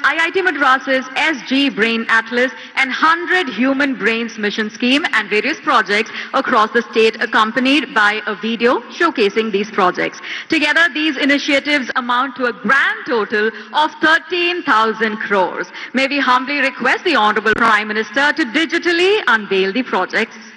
IIT Madras's SG Brain Atlas and 100 Human Brains Mission Scheme and various projects across the state, accompanied by a video showcasing these projects. Together, these initiatives amount to a grand total of 13,000 crores. May we humbly request the Honorable Prime Minister to digitally unveil the projects.